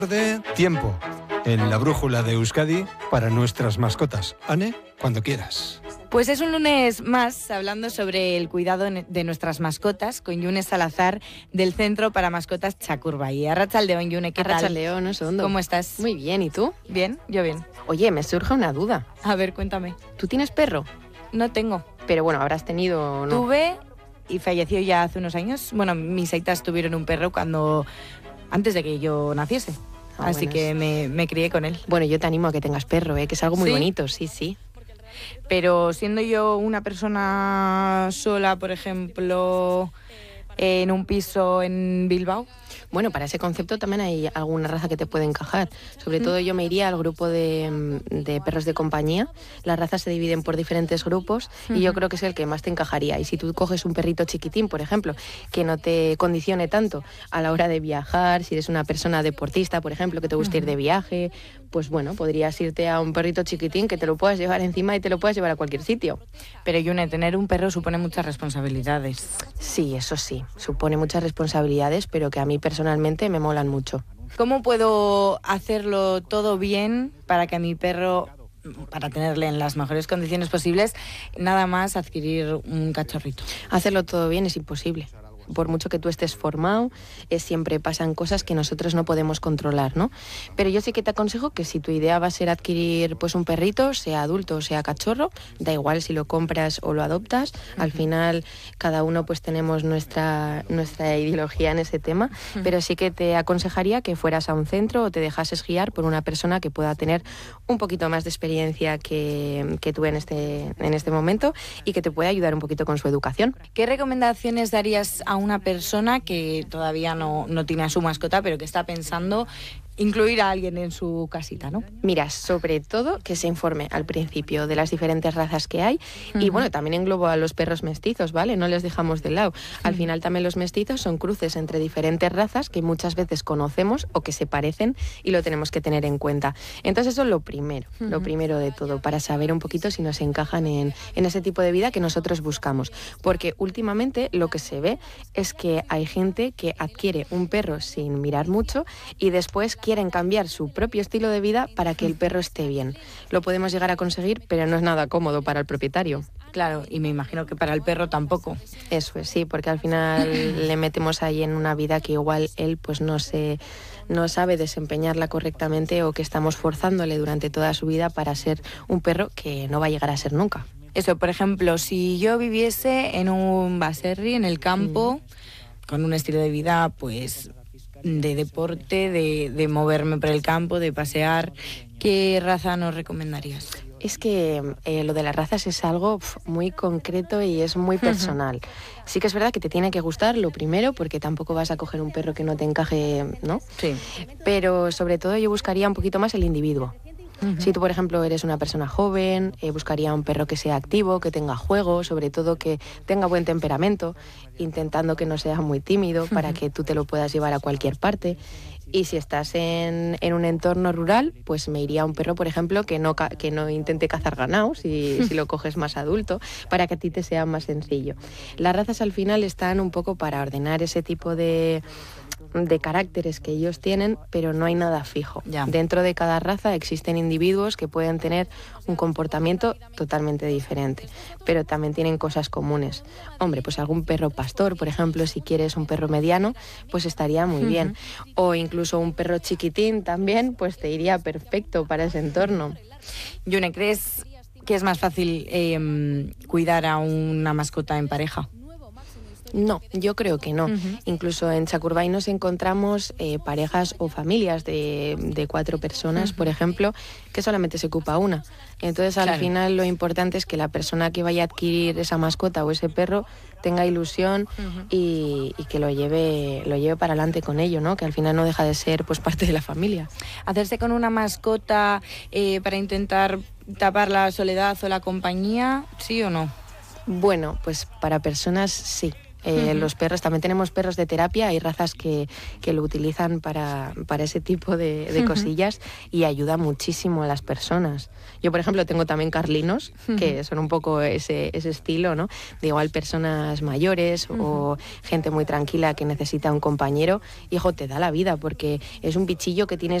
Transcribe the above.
De tiempo en la brújula de Euskadi para nuestras mascotas. Ane, cuando quieras. Pues es un lunes más hablando sobre el cuidado de nuestras mascotas con Yune Salazar del Centro para Mascotas Txakur-Bai. Arratsaldeon, Yune, ¿qué tal? Arratsaldeon, oso ondo. ¿Cómo estás? Muy bien, ¿y tú? Bien, yo bien. Oye, me surge una duda. A ver, cuéntame. ¿Tú tienes perro? No tengo. Pero bueno, habrás tenido, ¿no? Tuve y falleció ya hace unos años. Bueno, mis aitas tuvieron un perro antes de que yo naciese. Así que me crié con él. Bueno, yo te animo a que tengas perro, que es algo muy ¿Sí? bonito, sí. Pero siendo yo una persona sola, por ejemplo, en un piso en Bilbao. Bueno, para ese concepto también hay alguna raza que te puede encajar. Sobre todo yo me iría al grupo de perros de compañía. Las razas se dividen por diferentes grupos y yo creo que es el que más te encajaría. Y si tú coges un perrito chiquitín, por ejemplo, que no te condicione tanto a la hora de viajar, si eres una persona deportista, por ejemplo, que te gusta ir de viaje, pues bueno, podrías irte a un perrito chiquitín que te lo puedas llevar encima y te lo puedas llevar a cualquier sitio. Pero Yune, tener un perro supone muchas responsabilidades. Sí, eso sí, supone muchas responsabilidades, pero que a mí personalmente me molan mucho. ¿Cómo puedo hacerlo todo bien para que a mi perro, para tenerle en las mejores condiciones posibles, nada más adquirir un cachorrito? Hacerlo todo bien es imposible. Por mucho que tú estés formado, siempre pasan cosas que nosotros no podemos controlar, ¿no? Pero yo sí que te aconsejo que si tu idea va a ser adquirir pues un perrito, sea adulto o sea cachorro, da igual si lo compras o lo adoptas, al final cada uno pues tenemos nuestra ideología en ese tema, pero sí que te aconsejaría que fueras a un centro o te dejases guiar por una persona que pueda tener un poquito más de experiencia que tú en este momento y que te pueda ayudar un poquito con su educación. ¿Qué recomendaciones darías a una persona que todavía no tiene a su mascota, pero que está pensando incluir a alguien en su casita, ¿no? Mira, sobre todo que se informe al principio de las diferentes razas que hay y bueno, también englobo a los perros mestizos, ¿vale? No les dejamos de lado. Al final también los mestizos son cruces entre diferentes razas que muchas veces conocemos o que se parecen y lo tenemos que tener en cuenta. Entonces eso es lo primero de todo, para saber un poquito si nos encajan en ese tipo de vida que nosotros buscamos. Porque últimamente lo que se ve es que hay gente que adquiere un perro sin mirar mucho y después quieren cambiar su propio estilo de vida para que el perro esté bien. Lo podemos llegar a conseguir, pero no es nada cómodo para el propietario. Claro, y me imagino que para el perro tampoco. Eso es, sí, porque al final le metemos ahí en una vida que igual él pues no sabe desempeñarla correctamente o que estamos forzándole durante toda su vida para ser un perro que no va a llegar a ser nunca. Eso, por ejemplo, si yo viviese en un baserri, en el campo, con un estilo de vida pues de deporte, de moverme por el campo, de pasear, ¿qué raza nos recomendarías? Es que lo de las razas es algo muy concreto y es muy personal. Sí que es verdad que te tiene que gustar lo primero, porque tampoco vas a coger un perro que no te encaje, ¿no? Sí. Pero sobre todo yo buscaría un poquito más el individuo. Si tú, por ejemplo, eres una persona joven, buscaría un perro que sea activo, que tenga juego, sobre todo que tenga buen temperamento, intentando que no sea muy tímido para que tú te lo puedas llevar a cualquier parte. Y si estás en un entorno rural, pues me iría a un perro, por ejemplo, que no intente cazar ganado, si lo coges más adulto, para que a ti te sea más sencillo. Las razas al final están un poco para ordenar ese tipo de caracteres que ellos tienen, pero no hay nada fijo. Ya. Dentro de cada raza existen individuos que pueden tener un comportamiento totalmente diferente, pero también tienen cosas comunes. Hombre, pues algún perro pastor, por ejemplo, si quieres un perro mediano, pues estaría muy bien. O incluso un perro chiquitín también, pues te iría perfecto para ese entorno. Yune, ¿crees que es más fácil cuidar a una mascota en pareja? No, yo creo que no. Incluso en Txakur-Bai nos encontramos parejas o familias de 4 personas, por ejemplo, que solamente se ocupa una. Entonces, al final, lo importante es que la persona que vaya a adquirir esa mascota o ese perro tenga ilusión y que lo lleve para adelante con ello, ¿no? Que al final no deja de ser pues parte de la familia. ¿Hacerse con una mascota para intentar tapar la soledad o la compañía, sí o no? Bueno, pues para personas sí. Los perros, también tenemos perros de terapia, hay razas que lo utilizan para ese tipo de cosillas y ayuda muchísimo a las personas. Yo, por ejemplo, tengo también carlinos, que son un poco ese estilo, ¿no? De igual personas mayores o gente muy tranquila que necesita un compañero. Hijo, te da la vida porque es un bichillo que tienes